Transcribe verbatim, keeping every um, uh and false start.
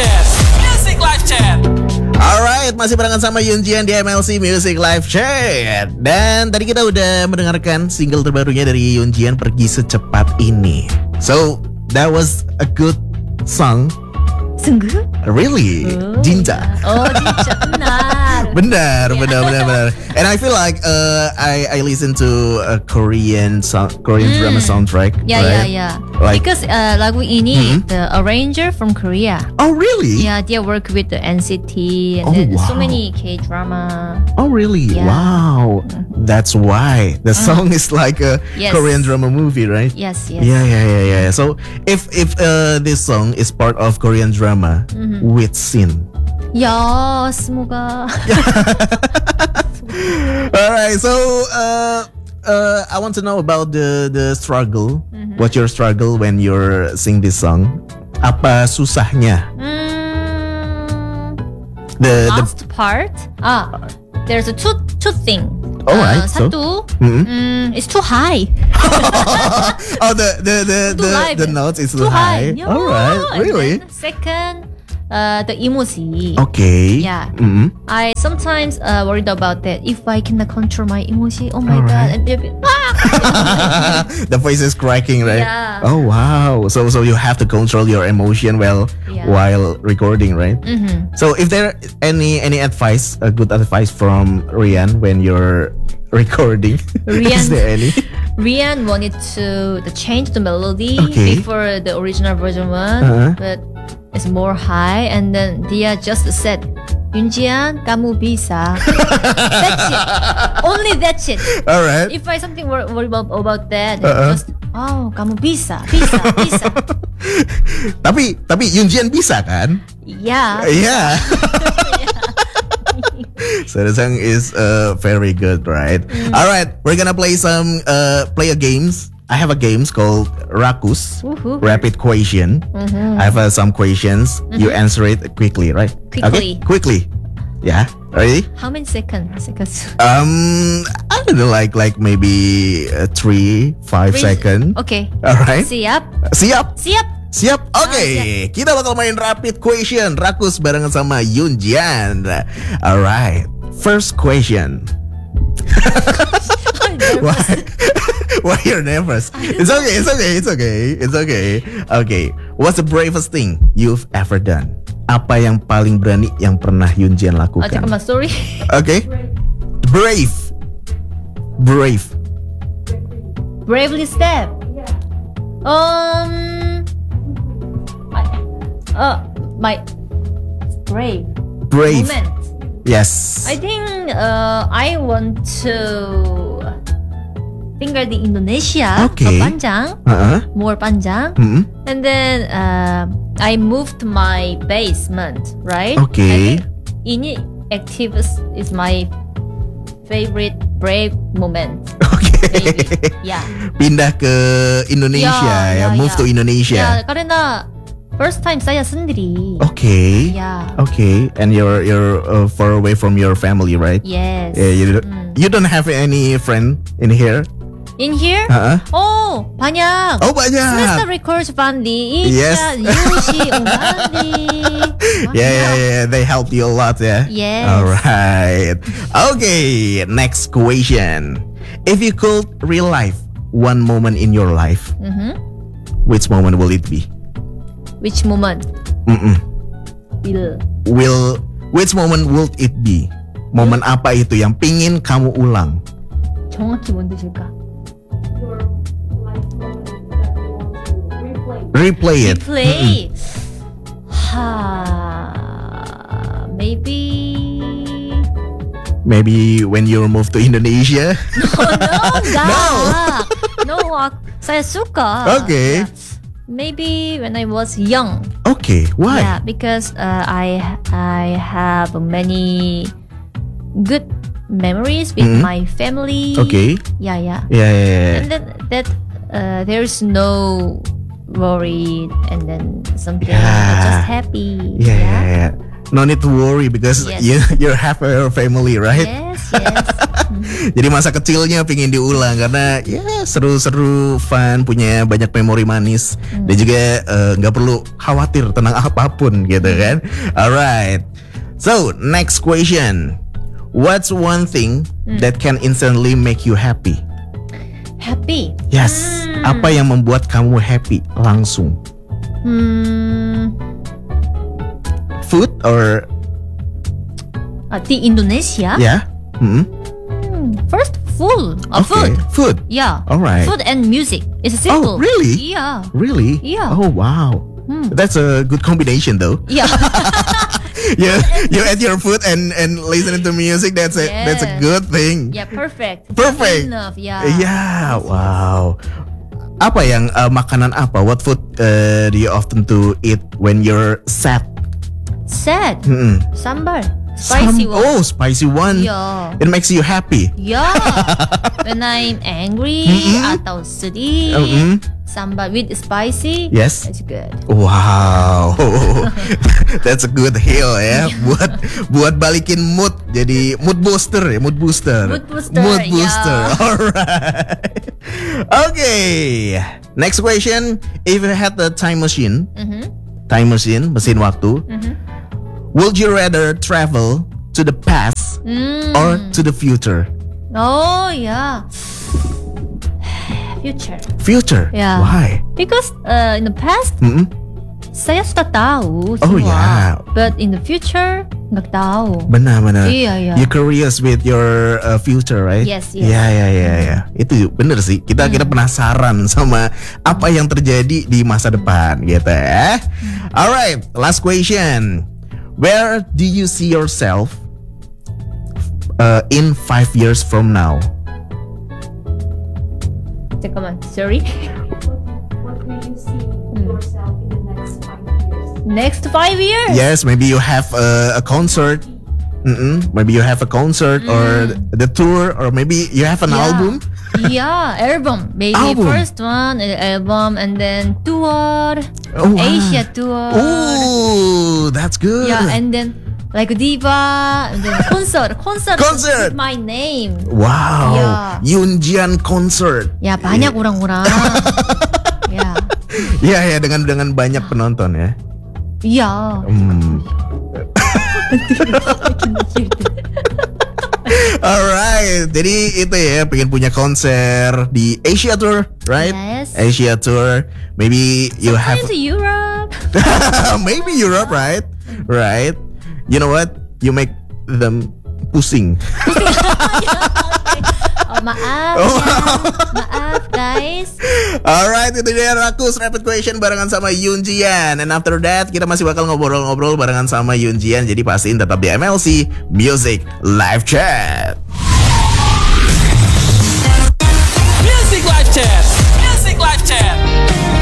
Chat, Music Live Chat. Alright, masih barengan sama Yunjian di M L C Music Live Chat. Dan tadi kita udah mendengarkan single terbarunya dari Yunjian, Pergi Secepat Ini. So, that was a good song. Sungguh? Really? Oh, Jinja. ya. Oh, Jinja, benar. Benar, benar, benar, benar. And I feel like uh, I I listen to a Korean song, Korean Hmm. drama soundtrack. Ya, right? ya, ya. Like- Because uh, lagu ini, Hmm. the arranger from Korea. Oh, really? Yeah, dia work with the N C T and Oh, then so wow. many K-drama. Oh, really? Yeah. Wow. That's why the song is like a Yes. Korean drama movie, right? Yes, yes. Yeah, yeah, yeah, yeah. So if if uh, this song is part of Korean drama with scene. Ya, semoga. Alright, so uh, uh, I want to know about the the struggle. What's your struggle when you're sing this song? Apa susahnya? Hmm, The, the last part. Ah, there's a two two thing. Alright, so? satu, Mhm. mm, it's too high. oh the the the Too the, high. the notes is Too too high. Yeah. Alright, And really? then second, uh, the emoji. Okay. Yeah. Mhm. I sometimes uh, worried about that. If I cannot control my emoji, oh my Alright. god, and they'll be, ah! The voice is cracking, right? Yeah. Oh wow. So so you have to control your emotion well Yeah. while recording, right? Mhm. So if there any any advice, a good advice from Rian when you're recording, Rian. is there any? Rian wanted to, to change the melody Okay. before the original version one, Uh-huh. but it's more high. And then dia just said, Yunjian, kamu bisa. That's it. Only that's it. All right. If I something wor- worry about, about that, then Uh-uh. just oh, kamu bisa, bisa, bisa. tapi tapi Yunjian bisa kan? Yeah. Yeah. So the song is uh, very good, right? All right, we're gonna play some uh, play a games. I have a games called Rakus, Woohoo. Rapid Question. I have uh, some questions. You answer it quickly, right? Quickly. Okay? Quickly. Yeah. Ready? How many seconds? Seconds. Um, I don't know, like like maybe uh, three, five Three- second. Okay. All right. Siap. Siap. Siap. Siap? Oke, siap. kita bakal main rapid question Rakus barengan sama Yunjian. Alright, first question. Why? Why you're nervous? It's okay, it's okay, it's okay, it's okay. Okay, what's the bravest thing you've ever done? Apa yang paling berani yang pernah Yunjian Oh, lakukan? 잠깐만, sorry. Okay, brave, brave. Bravely step. Um. I, uh, my brave Brave. moment. Yes. I think uh, I want to tinggal di Indonesia. Okay. Panjang, Uh-uh. more panjang, Hmm. and then uh, I moved my basement. Right. Okay. I think ini active is, is my favorite brave moment. Okay. Maybe. Yeah. Pindah ke Indonesia ya, Ya, ya, move ya. to Indonesia. Ya, karena first time saya sendiri. Okay. Ya. Okay, and you're you're uh, far away from your family, right? Yes. Yeah, you, Mm. you don't have any friend in here? In here? Uh-uh. Oh, banyak. Oh, banyak. Semester Records Fandi, Yes. Ica, Yushi, Ungandi. Yeah, yeah, yeah, they helped you a lot, yeah. Yes. All right. Okay, next question. If you could relive one moment in your life, Mhm. which moment will it be? Which moment? Mm-mm. Will. Will which moment will it be? Momen apa itu yang pingin kamu ulang? 정확히 뭔 뜻일까? Replay it. Play. Ha. Maybe. Maybe when you move to Indonesia. Oh no, enggak. No, ak- saya suka. Okay. Yeah. Maybe when I was young. Okay, why? Yeah, because uh, I I have many good memories with Mhm. my family. Okay. Yeah, yeah. Yeah, yeah, yeah. And then that uh, there's no worry, and then something Yeah. just happy. Yeah, yeah, yeah. no need to worry because Yes. you you have a family, right? Yes, yes. Jadi masa kecilnya pingin diulang karena ya seru-seru, fun, punya banyak memori manis dan juga eh, nggak perlu khawatir tentang apapun gitu kan. Alright. So next question. What's one thing that can instantly make you happy? Happy. Yes. Apa yang membuat kamu happy langsung? Hmm, Food or uh, di Indonesia. ya? Hmm? Hmm, first food. Uh, Okay. Food. Food. Yeah. Alright. Food and music. It's simple. Oh, really? Yeah. Really? Yeah. Oh wow. That's a good combination though. Yeah. you you add your food and and listening to music. That's a that's a Yes. good thing. Yeah, perfect. Perfect. Enough. Yeah. Yeah. Wow. Apa yang uh, makanan apa? What food uh, do you often to eat when you're sad? Sad. Mm-mm. Sambar. Spicy Some- one. Oh, spicy one. Yeah. It makes you happy. Yeah. When I'm angry atau sedih, Mm-mm. sambar with spicy. Yes. That's good. Wow, that's a good heal ya. Buat buat balikin mood, jadi mood booster ya, mood booster. Mood booster, Mood ya. booster. Alright. Okay. Next question. If you had a time machine, Mhm. time machine, mesin waktu, would you rather travel to the past Mm. or to the future? Oh yeah. Future. Future. Yeah. Why? Because uh, in the past Mm-mm. saya sudah tahu Oh, semua. yeah. But in the future nggak tahu. Benar-benar. Iya, iya. You're curious with your uh, future, right? Yes, yes. Iya, iya, iya, iya. Itu bener sih. Kita kita penasaran sama apa yang terjadi di masa depan, gitu ya. Alright, last question. Where do you see yourself uh, in five years from now? 잠깐만, sorry. What do you see yourself in the next five years? Next five years. Yes, maybe you have a, a concert. Mm-mm. Maybe you have a concert or the tour, or maybe you have an Yeah. album. Yeah, album. Maybe Album. first one uh, album and then tour, Oh, wow. Asia tour. Ooh, that's good. Yeah, and then like diva, and then concert, concert. Concert. with my name. Wow, Yeah. Yoonjian concert. Ya banyak orang-orang. Ya, Iya ya, dengan dengan banyak penonton ya. iya. Hmm. Alright, jadi itu ya, pengen punya konser di Asia Tour, right? Yes. Asia Tour. Maybe you have, Going to Europe. maybe Europe, right? Right. You know what? You make them pusing. Oh, maaf, Oh. ya. Maaf guys. Alright, itu dia Rakus Rapid Question barengan sama Yoonjian. And after that, kita masih bakal ngobrol-ngobrol barengan sama Yoonjian. Jadi pastiin tetap di M L C Music Live Chat.